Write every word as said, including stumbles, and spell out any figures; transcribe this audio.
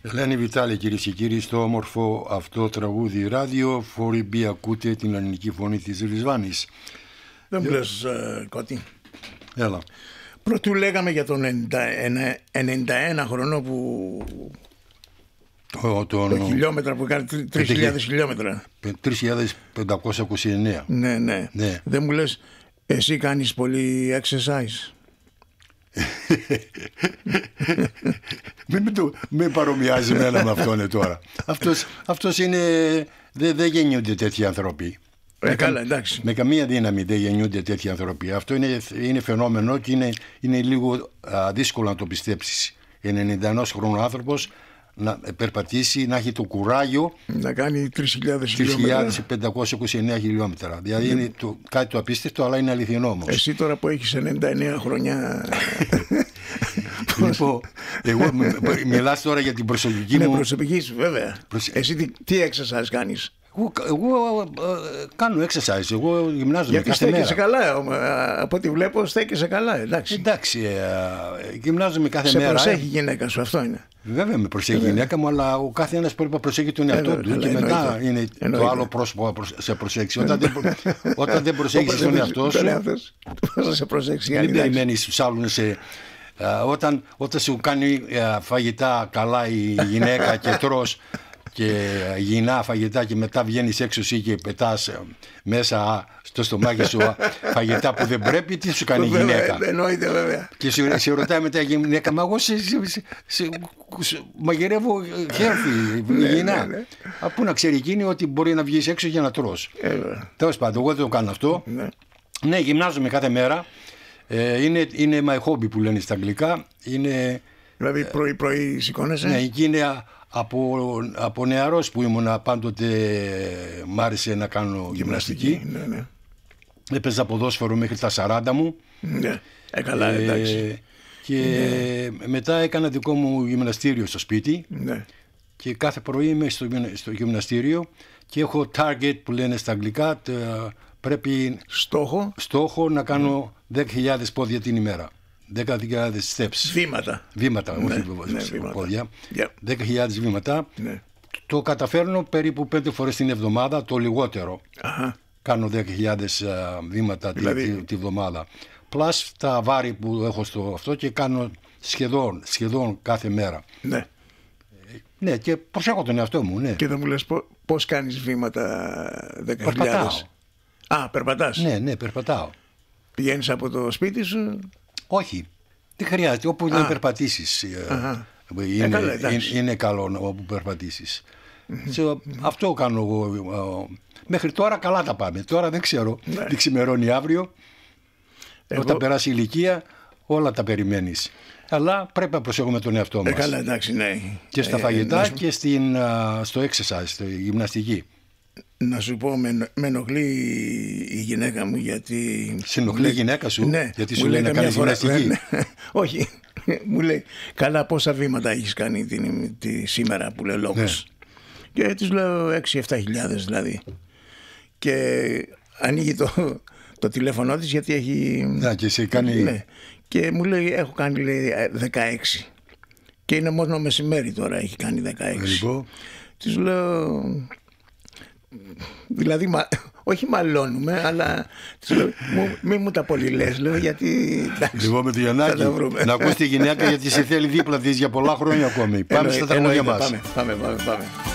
Ελένη Βιτάλη, κυρίες και κύριοι, στο όμορφο αυτό τραγούδι ράδιο φορημπή ακούτε την ελληνική φωνή της Ρισβάνης. Δεν μου λες, ε, Κώτη. Έλα. Πρωτού λέγαμε για τον ενενήντα ένα χρονό που το, τον... το χιλιόμετρα που κάνει τρεις χιλιάδες χιλιόμετρα. τρεις χιλιάδες πεντακόσια είκοσι εννέα. Ναι, ναι, ναι. Δεν μου λες, εσύ κάνεις πολύ exercise? Μην με, το, με παρομοιάζει εμένα με αυτόν τώρα. Αυτός, αυτός είναι, δεν δε γεννιούνται τέτοιοι άνθρωποι. Ε, με, καλά, εντάξει. με καμία δύναμη δεν γεννιούνται τέτοιοι άνθρωποι. Αυτό είναι, είναι φαινόμενο και είναι, είναι λίγο α, δύσκολο να το πιστέψεις. ενενήντα ένας χρονών άνθρωπος να περπατήσει, να έχει το κουράγιο να κάνει τρεις χιλιάδες πεντακόσια είκοσι εννέα χιλιόμετρα. Δηλαδή είναι το, κάτι το απίστευτο, αλλά είναι αληθινό όμως. Εσύ τώρα που έχεις ενενήντα εννέα χρονιά. Λοιπόν, εγώ μιλάς τώρα για την προσωπική μου. Ναι, προσωπική σου, βέβαια. Προσε... Εσύ τι, τι exercise κάνεις? Εγώ, εγώ ε, κάνω exercise, εγώ γυμνάζομαι κάθε μέρα. Γιατί στέκεσαι καλά, από ό,τι βλέπω στέκεσαι καλά, εντάξει. Εντάξει, ε, γυμνάζομαι κάθε σε μέρα. Σε προσέχει η γυναίκα σου, αυτό είναι. Βέβαια με προσέχει η γυναίκα μου, αλλά ο κάθε ένας πρέπει να προσέχει τον εαυτό ε, του καλά, και εννοείται, μετά είναι εννοείται. Το άλλο πρόσωπο να σε προσέξει. Όταν δεν, όταν δεν προσέχεις τον εαυτό σου, πώς θα σε προσέξει? Μην περιμένεις τους άλλους σε... Uh, όταν, όταν σου κάνει uh, φαγητά καλά η γυναίκα και τρως και γυνά φαγητά και μετά βγαίνεις έξω εσύ και πετάς uh, μέσα στο στομάχι σου uh, φαγητά που δεν πρέπει, τι σου κάνει η γυναίκα? Εννοείται, βέβαια. Και σε, σε ρωτάει μετά η γυναίκα, μα εγώ σε, σε, σε, σε, σε μαγειρεύω χέρφη, γυνά. Πού να ξέρει εκείνη ότι μπορεί να βγεις έξω για να τρως? Τέλος πάντων, εγώ δεν το κάνω αυτό. Ναι, ναι, γυμνάζομαι κάθε μέρα. Ε, είναι, είναι my hobby που λένε στα αγγλικά. Είναι, δηλαδή πρωί πρωί σηκώνεσαι? Ναι, και είναι από, από νεαρός που ήμουνα πάντοτε μ' άρεσε να κάνω γυμναστική, γυμναστική. Ναι, ναι. Έπαιζα ποδόσφαιρο μέχρι τα σαράντα μου. Ναι, ε, καλά, εντάξει. Ε, και ναι. Μετά έκανα δικό μου γυμναστήριο στο σπίτι. Ναι. Και κάθε πρωί είμαι στο, στο γυμναστήριο και έχω target που λένε στα αγγλικά. Πρέπει στόχο, στόχο να κάνω δέκα χιλιάδες πόδια την ημέρα. δέκα χιλιάδες steps. Βήματα. Βήματα, ναι, όχι ναι, βήματα. Πόδια. Yeah. δέκα χιλιάδες βήματα. Ναι. Το καταφέρνω περίπου πέντε φορές την εβδομάδα, το λιγότερο. Αχα. Κάνω δέκα χιλιάδες βήματα δηλαδή... τη, τη βδομάδα. Πλάς τα βάρη που έχω στο αυτό και κάνω σχεδόν, σχεδόν κάθε μέρα. Ναι. Ναι, και προσέχω τον εαυτό μου. Ναι. Και δεν μου λες πώς κάνεις βήματα δέκα χιλιάδες? Α, περπατάς? Ναι, ναι, περπατάω. Πηγαίνεις από το σπίτι σου? Όχι, δεν χρειάζεται, όπου δεν περπατήσεις. Είναι, ε, καλά, είναι, είναι καλό όπου περπατήσεις. Mm-hmm. Αυτό κάνω εγώ. Μέχρι τώρα καλά τα πάμε. Τώρα δεν ξέρω, ναι. Δεν ξημερώνει αύριο. Εγώ... Όταν περάσει η ηλικία όλα τα περιμένεις. Αλλά πρέπει να προσέχουμε τον εαυτό μας. Ε, καλά, εντάξει, ναι. Και στα ε, φαγητά ε, και στην, στο exercise, στη γυμναστική. Να σου πω, με, με ενοχλεί η γυναίκα μου γιατί... Σε ενοχλεί η γυναίκα σου? Ναι, γιατί σου λέει να κάνεις γυμναστική? Ναι, ναι. Όχι, μου λέει, καλά πόσα βήματα έχεις κάνει την, τη, σήμερα που λέει λόγος? Ναι. Και της λέω έξι εφτά χιλιάδες δηλαδή. Και ανοίγει το, το τηλέφωνο της γιατί έχει... Να, και σε κάνει... Ναι. Και μου λέει έχω κάνει λέει, δεκαέξι. Και είναι μόνο μεσημέρι τώρα, έχει κάνει δεκαέξι. Λοιπόν. Της λέω... Δηλαδή, μα, όχι μαλώνουμε, αλλά λέω, μου, μην μου τα πολύ λες, λέω, γιατί... Λοιπόν, με το Γιαννάκη, να ακούς τη γυναίκα γιατί σε θέλει δίπλα της για πολλά χρόνια ακόμη. Πάμε στα τραγούδια μας. Πάμε, πάμε, πάμε, πάμε.